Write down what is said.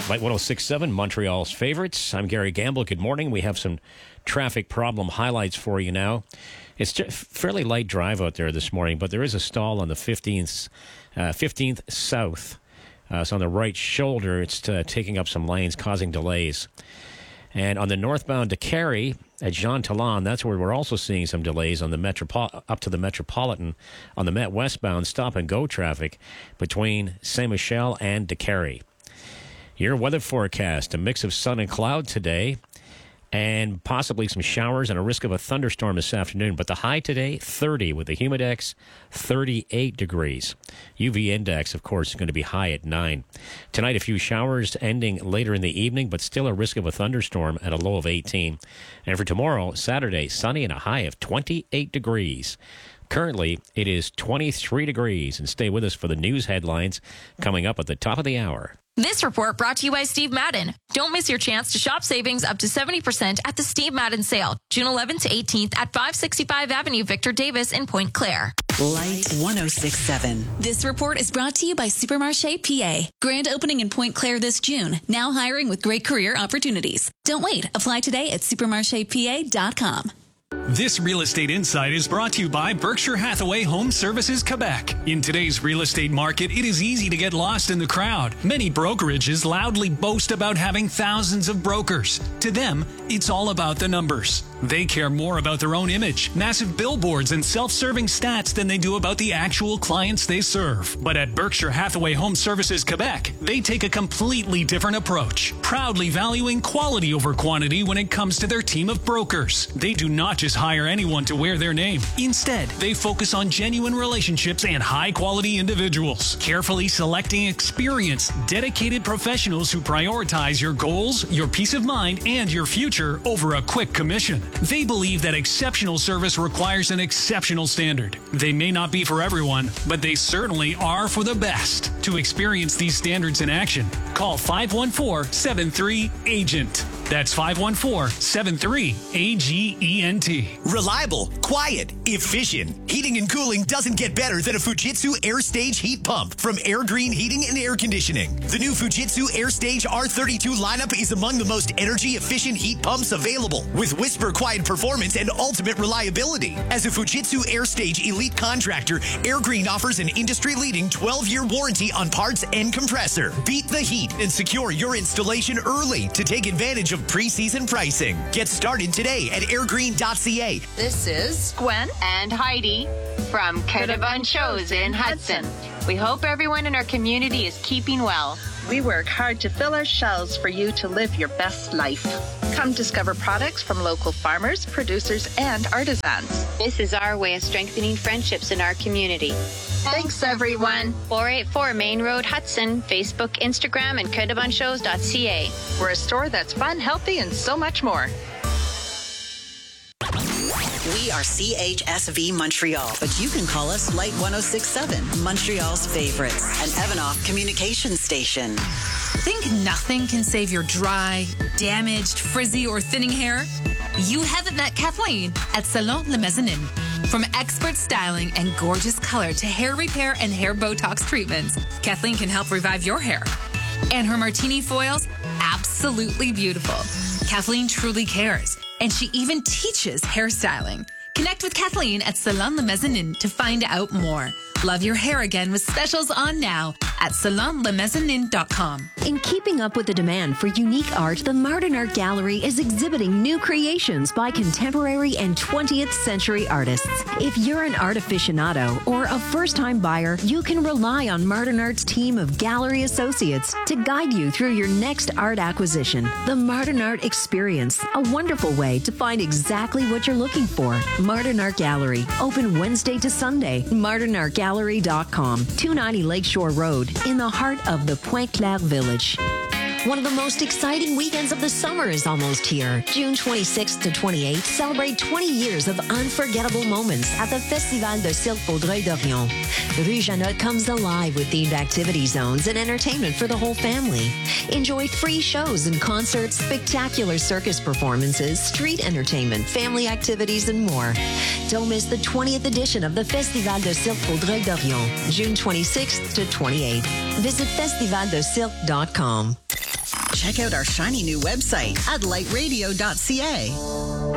Light 106.7, Montreal's favorites. I'm Gary Gamble. Good morning. We have some traffic problem highlights for you now. It's just fairly light drive out there this morning, but there is a stall on the 15th South. So on the right shoulder, it's taking up some lanes, causing delays. And on the northbound to Carey at Jean Talon, that's where we're also seeing some delays on the up to the Metropolitan on the Met westbound stop-and-go traffic between Saint-Michel and de Carey. Your weather forecast, a mix of sun and cloud today, and possibly some showers and a risk of a thunderstorm this afternoon. But the high today, 30, with the humidex, 38 degrees. UV index, of course, is going to be high at 9. Tonight, a few showers ending later in the evening, but still a risk of a thunderstorm at a low of 18. And for tomorrow, Saturday, sunny and a high of 28 degrees. Currently, it is 23 degrees. And stay with us for the news headlines coming up at the top of the hour. This report brought to you by Steve Madden. Don't miss your chance to shop savings up to 70% at the Steve Madden sale, June 11th to 18th at 565 Avenue Victor Davis in Point Claire. Light 106.7. This report is brought to you by Supermarché PA. Grand opening in Point Claire this June. Now hiring with great career opportunities. Don't wait. Apply today at supermarchepa.com. This Real Estate Insight is brought to you by Berkshire Hathaway Home Services Quebec. In today's real estate market, it is easy to get lost in the crowd. Many brokerages loudly boast about having thousands of brokers. To them, it's all about the numbers. They care more about their own image, massive billboards, and self-serving stats than they do about the actual clients they serve. But at Berkshire Hathaway Home Services Quebec, they take a completely different approach, proudly valuing quality over quantity when it comes to their team of brokers. They do not just hire anyone to wear their name. Instead, they focus on genuine relationships and high-quality individuals, carefully selecting experienced, dedicated professionals who prioritize your goals, your peace of mind, and your future over a quick commission. They believe that exceptional service requires an exceptional standard. They may not be for everyone, but they certainly are for the best. To experience these standards in action, call 514-73-AGENT. That's 514-73-AGENT. Reliable, quiet, efficient. Heating and cooling doesn't get better than a Fujitsu AirStage heat pump from Air Green Heating and Air Conditioning. The new Fujitsu AirStage R32 lineup is among the most energy-efficient heat pumps available, with whisper-quiet performance and ultimate reliability. As a Fujitsu AirStage elite contractor, Air Green offers an industry-leading 12-year warranty on parts and compressor. Beat the heat and secure your installation early to take advantage of pre-season pricing. Get started today at airgreen.ca. This is Gwen and Heidi from Caudabon Shows in Hudson. We hope everyone in our community is keeping well. We work hard to fill our shelves for you to live your best life. Come discover products from local farmers, producers, and artisans. This is our way of strengthening friendships in our community. Thanks, everyone. 484 Main Road, Hudson. Facebook, Instagram, and caudabonshows.ca. We're a store that's fun, healthy, and so much more. We are CHSV Montreal, but you can call us Light 106.7, Montreal's favorites, an Evanoff communication station. Think nothing can save your dry, damaged, frizzy, or thinning hair? You haven't met Kathleen at Salon Le Mezzanine. From expert styling and gorgeous color to hair repair and hair Botox treatments, Kathleen can help revive your hair. And her martini foils, absolutely beautiful. Kathleen truly cares, and she even teaches hairstyling. Connect with Kathleen at Salon Le Mezzanine to find out more. Love your hair again with specials on now at salonlemezzanine.com. In keeping up with the demand for unique art, the Modern Art Gallery is exhibiting new creations by contemporary and 20th century artists. If you're an art aficionado or a first-time buyer, you can rely on Modern Art's team of gallery associates to guide you through your next art acquisition. The Modern Art Experience, a wonderful way to find exactly what you're looking for. Modern Art Gallery, open Wednesday to Sunday. ModernArtGallery.com, 290 Lakeshore Road, in the heart of the Point Claire Village. One of the most exciting weekends of the summer is almost here. June 26th to 28th, celebrate 20 years of unforgettable moments at the Festival de Cirque Vaudreuil-Dorion. Rue Janot comes alive with themed activity zones and entertainment for the whole family. Enjoy free shows and concerts, spectacular circus performances, street entertainment, family activities, and more. Don't miss the 20th edition of the Festival de Cirque Vaudreuil-Dorion, June 26th to 28th. Visit festivaldecirque.com. check out our shiny new website at lightradio.ca.